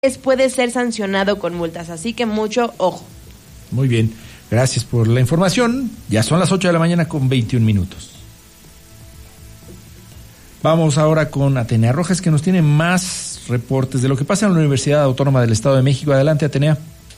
puede ser sancionado con multas, así que mucho ojo. Muy bien, gracias por la información. Ya son las 8 de la mañana con 21 minutos. Vamos ahora con Atenea Rojas, que nos tiene más reportes de lo que pasa en la Universidad Autónoma del Estado de México. Adelante, Atenea.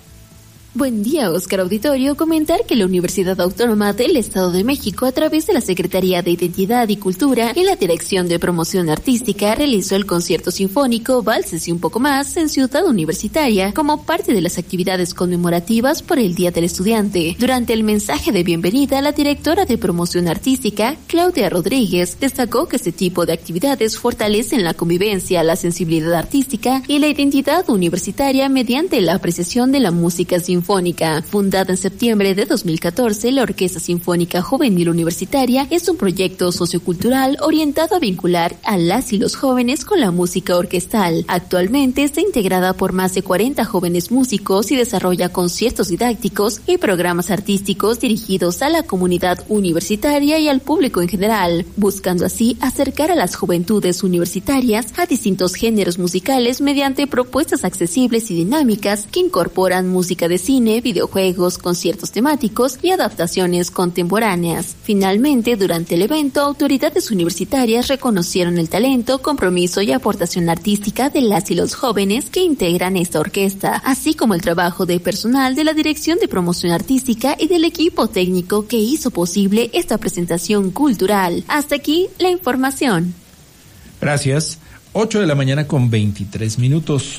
Buen día, Oscar Auditorio. Comentar que la Universidad Autónoma del Estado de México, a través de la Secretaría de Identidad y Cultura y la Dirección de Promoción Artística, realizó el concierto sinfónico Valses y un poco más en Ciudad Universitaria como parte de las actividades conmemorativas por el Día del Estudiante. Durante el mensaje de bienvenida, la directora de Promoción Artística, Claudia Rodríguez, destacó que este tipo de actividades fortalecen la convivencia, la sensibilidad artística y la identidad universitaria mediante la apreciación de la música sinfónica. Fundada en septiembre de 2014, la Orquesta Sinfónica Juvenil Universitaria es un proyecto sociocultural orientado a vincular a las y los jóvenes con la música orquestal. Actualmente está integrada por más de 40 jóvenes músicos y desarrolla conciertos didácticos y programas artísticos dirigidos a la comunidad universitaria y al público en general, buscando así acercar a las juventudes universitarias a distintos géneros musicales mediante propuestas accesibles y dinámicas que incorporan música de cine, videojuegos, conciertos temáticos y adaptaciones contemporáneas. Finalmente, durante el evento, autoridades universitarias reconocieron el talento, compromiso y aportación artística de las y los jóvenes que integran esta orquesta, así como el trabajo de personal de la Dirección de Promoción Artística y del equipo técnico que hizo posible esta presentación cultural. Hasta aquí la información. Gracias. 8 de la mañana con 23 minutos.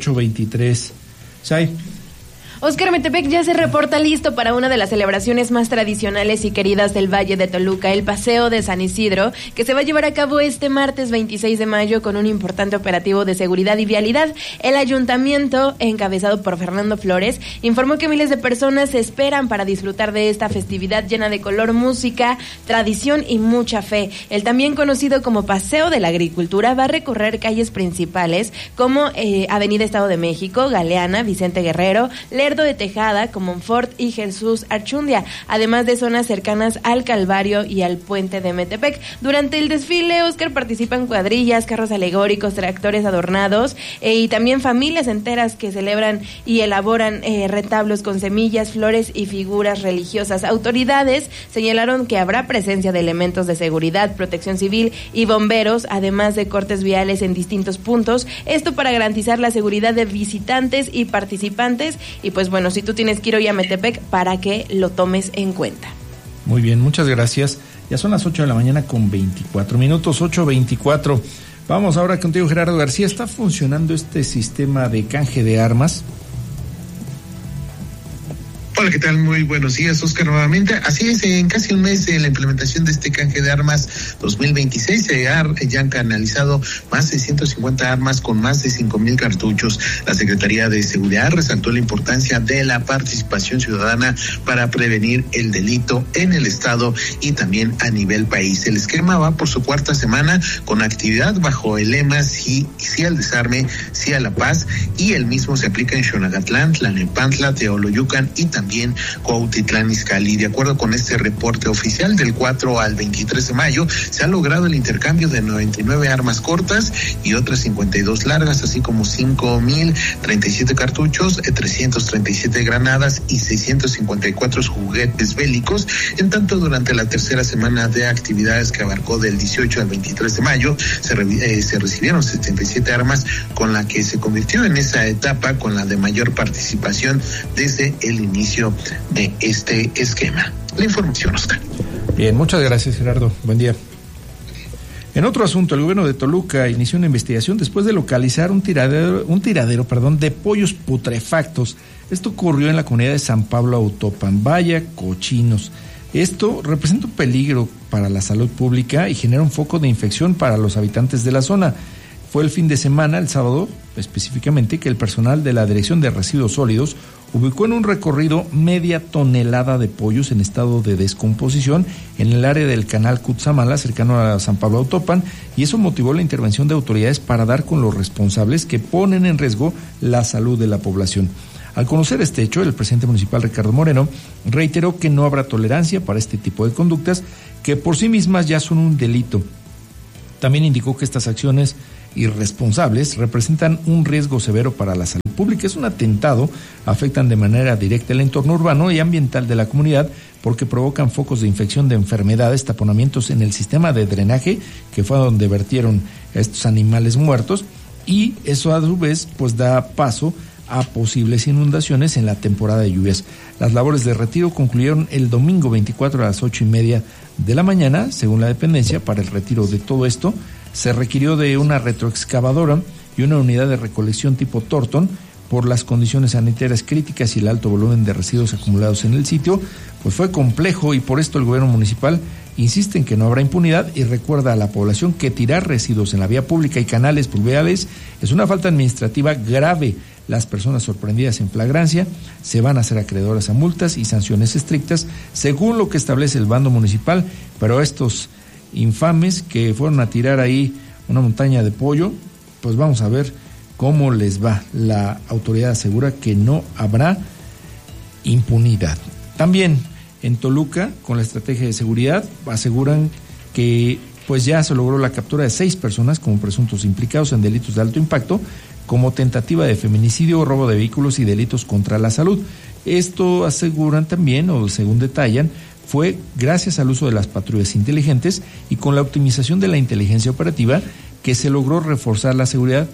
8:23. Sai. Oscar, Metepec ya se reporta listo para una de las celebraciones más tradicionales y queridas del Valle de Toluca, el Paseo de San Isidro, que se va a llevar a cabo este martes 26 de mayo con un importante operativo de seguridad y vialidad. El ayuntamiento, encabezado por Fernando Flores, informó que miles de personas se esperan para disfrutar de esta festividad llena de color, música, tradición y mucha fe. El también conocido como Paseo de la Agricultura va a recorrer calles principales como Avenida Estado de México, Galeana, Vicente Guerrero, Lerdo de Tejada, Comonfort y Jesús Archundia, además de zonas cercanas al Calvario y al Puente de Metepec. Durante el desfile, Oscar, participan cuadrillas, carros alegóricos, tractores adornados y también familias enteras que celebran y elaboran retablos con semillas, flores y figuras religiosas. Autoridades señalaron que habrá presencia de elementos de seguridad, protección civil y bomberos, además de cortes viales en distintos puntos, esto para garantizar la seguridad de visitantes y participantes. Y pues bueno, si tú tienes que ir hoy a Metepec, para que lo tomes en cuenta. Muy bien, muchas gracias. Ya son las 8 de la mañana con 24 minutos, 8:24. Vamos ahora contigo, Gerardo García. ¿Está funcionando este sistema de canje de armas? Hola, ¿qué tal? Muy buenos días, Oscar, nuevamente. Así es, en casi un mes de la implementación de este canje de armas 2026 se han canalizado más de 150 armas con más de 5,000 cartuchos. La Secretaría de Seguridad resaltó la importancia de la participación ciudadana para prevenir el delito en el estado y también a nivel país. El esquema va por su cuarta semana con actividad bajo el lema sí al desarme, sí a la paz, y el mismo se aplica en Xonagatlán, Tlalnepantla, Teoloyucan y también Cuautitlán Izcalli. De acuerdo con este reporte oficial, del 4 al 23 de mayo se ha logrado el intercambio de 99 armas cortas y otras 52 largas, así como 5,037 cartuchos, 337 granadas y 654 juguetes bélicos. En tanto, durante la tercera semana de actividades, que abarcó del 18 al 23 de mayo, se recibieron 77 armas, con la que se convirtió en esa etapa con la de mayor participación desde el inicio de este esquema. La información, Oscar. Bien, muchas gracias, Gerardo. Buen día. En otro asunto, el gobierno de Toluca inició una investigación después de localizar un tiradero de pollos putrefactos. Esto ocurrió en la comunidad de San Pablo Autopan. Vaya cochinos. Esto representa un peligro para la salud pública y genera un foco de infección para los habitantes de la zona. Fue el fin de semana, el sábado específicamente, que el personal de la Dirección de Residuos Sólidos ubicó en un recorrido media tonelada de pollos en estado de descomposición en el área del canal Cutzamala, cercano a San Pablo Autopan, y eso motivó la intervención de autoridades para dar con los responsables que ponen en riesgo la salud de la población. Al conocer este hecho, el presidente municipal, Ricardo Moreno, reiteró que no habrá tolerancia para este tipo de conductas que por sí mismas ya son un delito. También indicó que estas acciones irresponsables representan un riesgo severo para la salud pública. Es un atentado, afectan de manera directa el entorno urbano y ambiental de la comunidad porque provocan focos de infección de enfermedades, taponamientos en el sistema de drenaje, que fue a donde vertieron estos animales muertos, y eso a su vez pues da paso a posibles inundaciones en la temporada de lluvias. Las labores de retiro concluyeron el domingo 24 a las 8:30 de la mañana, según la dependencia. Para el retiro de todo esto se requirió de una retroexcavadora y una unidad de recolección tipo Thornton por las condiciones sanitarias críticas y el alto volumen de residuos acumulados en el sitio. Pues fue complejo y por esto el gobierno municipal insiste en que no habrá impunidad y recuerda a la población que tirar residuos en la vía pública y canales pluviales es una falta administrativa grave. Las personas sorprendidas en flagrancia se van a hacer acreedoras a multas y sanciones estrictas según lo que establece el bando municipal, pero estos infames que fueron a tirar ahí una montaña de pollo, pues vamos a ver cómo les va. La autoridad asegura que no habrá impunidad. También en Toluca, con la estrategia de seguridad, aseguran que pues ya se logró la captura de 6 personas como presuntos implicados en delitos de alto impacto, como tentativa de feminicidio, robo de vehículos y delitos contra la salud. Esto aseguran también, o según detallan, fue gracias al uso de las patrullas inteligentes y con la optimización de la inteligencia operativa que se logró reforzar la seguridad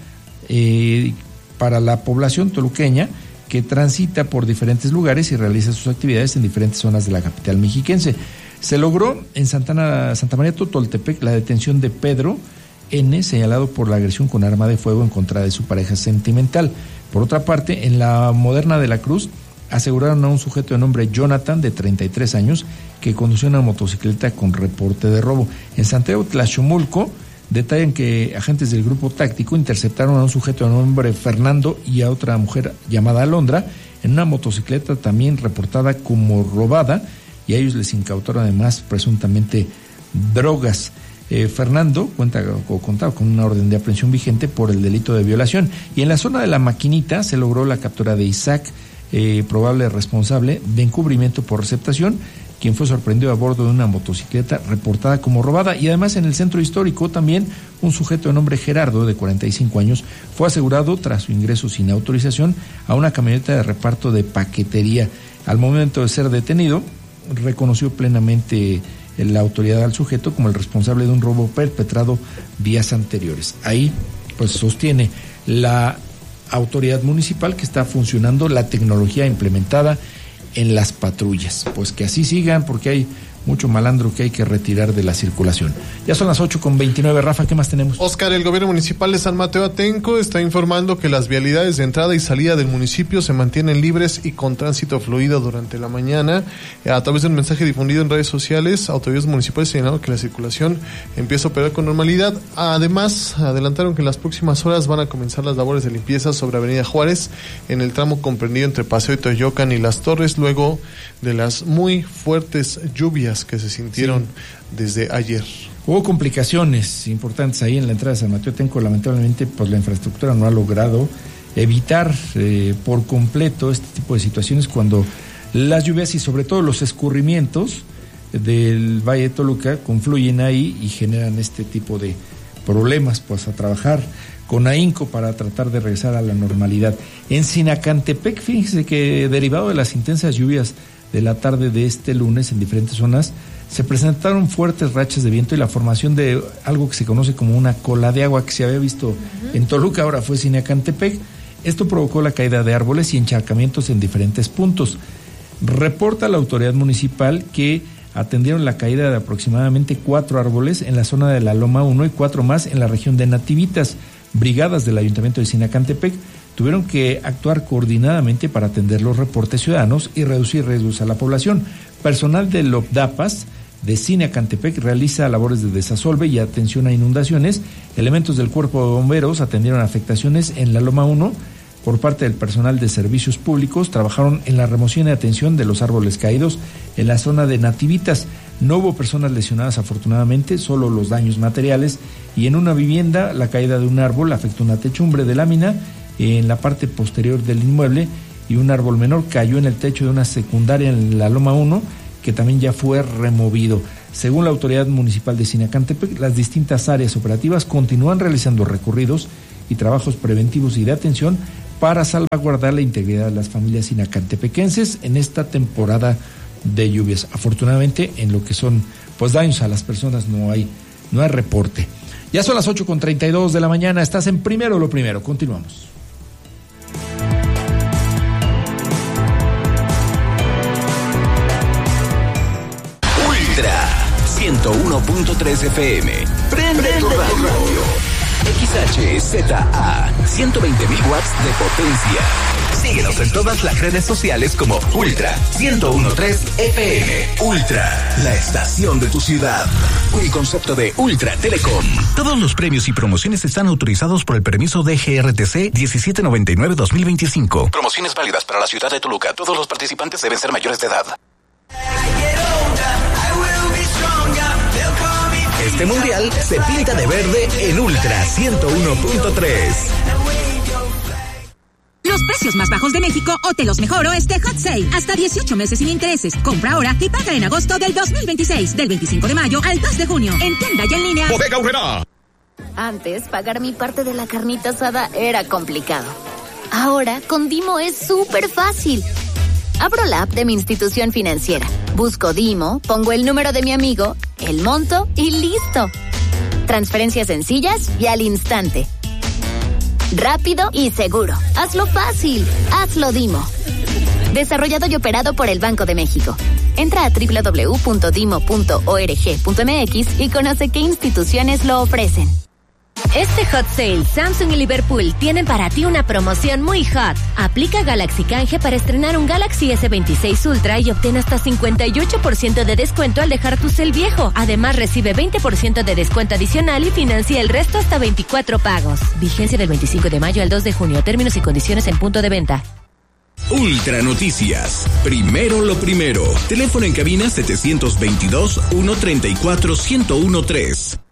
para la población toluqueña que transita por diferentes lugares y realiza sus actividades en diferentes zonas de la capital mexiquense. Se logró en Santa María Totoltepec la detención de Pedro N., señalado por la agresión con arma de fuego en contra de su pareja sentimental. Por otra parte, en la Moderna de la Cruz, aseguraron a un sujeto de nombre Jonathan, de 33 años, que conducía una motocicleta con reporte de robo. En Santiago Tlachomulco, detallan que agentes del grupo táctico interceptaron a un sujeto de nombre Fernando y a otra mujer llamada Alondra en una motocicleta también reportada como robada, y a ellos les incautaron además presuntamente drogas. Fernando contaba con una orden de aprehensión vigente por el delito de violación. Y en la zona de La Maquinita se logró la captura de Isaac, probable responsable de encubrimiento por receptación, quien fue sorprendido a bordo de una motocicleta reportada como robada. Y además en el centro histórico también un sujeto de nombre Gerardo, de 45 años, fue asegurado tras su ingreso sin autorización a una camioneta de reparto de paquetería. Al momento de ser detenido, reconoció plenamente la autoridad al sujeto como el responsable de un robo perpetrado días anteriores. Ahí pues sostiene la autoridad municipal que está funcionando la tecnología implementada en las patrullas. Pues que así sigan, porque hay mucho malandro que hay que retirar de la circulación. Ya son las 8:29, Rafa, ¿qué más tenemos? Oscar, el gobierno municipal de San Mateo Atenco está informando que las vialidades de entrada y salida del municipio se mantienen libres y con tránsito fluido durante la mañana. A través de un mensaje difundido en redes sociales, autoridades municipales señalaron que la circulación empieza a operar con normalidad. Además, adelantaron que en las próximas horas van a comenzar las labores de limpieza sobre Avenida Juárez, en el tramo comprendido entre Paseo de Toyocan y Las Torres, luego de las muy fuertes lluvias que se sintieron desde ayer. Hubo complicaciones importantes ahí en la entrada de San Mateo Atenco. Lamentablemente, pues la infraestructura no ha logrado evitar por completo este tipo de situaciones cuando las lluvias y sobre todo los escurrimientos del Valle de Toluca confluyen ahí y generan este tipo de problemas. Pues a trabajar con ahínco para tratar de regresar a la normalidad. En Sinacantepec, fíjense que derivado de las intensas lluvias de la tarde de este lunes en diferentes zonas, se presentaron fuertes rachas de viento y la formación de algo que se conoce como una cola de agua que se había visto en Toluca, ahora fue Sinacantepec. Esto provocó la caída de árboles y encharcamientos en diferentes puntos. Reporta la autoridad municipal que atendieron la caída de aproximadamente 4 árboles en la zona de la Loma 1 y 4 más en la región de Nativitas. Brigadas del Ayuntamiento de Sinacantepec tuvieron que actuar coordinadamente para atender los reportes ciudadanos y reducir riesgos a la población. Personal del OPDAPAS de Sinacantepec realiza labores de desasolve y atención a inundaciones. Elementos del Cuerpo de Bomberos atendieron afectaciones en la Loma 1. Por parte del personal de servicios públicos, trabajaron en la remoción y atención de los árboles caídos en la zona de Nativitas. No hubo personas lesionadas afortunadamente, solo los daños materiales. Y en una vivienda, la caída de un árbol afectó una techumbre de lámina en la parte posterior del inmueble y un árbol menor cayó en el techo de una secundaria en la Loma 1 que también ya fue removido. Según la autoridad municipal de Sinacantepec, las distintas áreas operativas continúan realizando recorridos y trabajos preventivos y de atención para salvaguardar la integridad de las familias sinacantepequenses en esta temporada de lluvias. Afortunadamente, en lo que son pues daños a las personas no hay reporte. Ya son las 8:32 de la mañana, estás en Primero lo Primero, continuamos. Ultra 101.3 FM. Prende tu radio. XHZA 120.000 watts de potencia. Síguenos en todas las redes sociales como Ultra 101.3 FM. Ultra, la estación de tu ciudad. Un concepto de Ultra Telecom. Todos los premios y promociones están autorizados por el permiso de GRTC 1799-2025. Promociones válidas para la ciudad de Toluca. Todos los participantes deben ser mayores de edad. Este mundial se pinta de verde en Ultra 101.3. Los precios más bajos de México o te los mejoro este Hot Sale. Hasta 18 meses sin intereses. Compra ahora y paga en agosto del 2026. Del 25 de mayo al 2 de junio. En tienda y en línea. Bodega Aurrerá. Antes, pagar mi parte de la carnita asada era complicado. Ahora, con Dimo es súper fácil. Abro la app de mi institución financiera. Busco Dimo, pongo el número de mi amigo, el monto y listo. Transferencias sencillas y al instante. Rápido y seguro. Hazlo fácil. Hazlo Dimo. Desarrollado y operado por el Banco de México. Entra a www.dimo.org.mx y conoce qué instituciones lo ofrecen. Este Hot Sale, Samsung y Liverpool tienen para ti una promoción muy hot. Aplica Galaxy Canje para estrenar un Galaxy S26 Ultra y obtén hasta 58% de descuento al dejar tu cel viejo. Además, recibe 20% de descuento adicional y financia el resto hasta 24 pagos. Vigencia del 25 de mayo al 2 de junio. Términos y condiciones en punto de venta. Ultra Noticias. Primero lo primero. Teléfono en cabina 722-134-1013.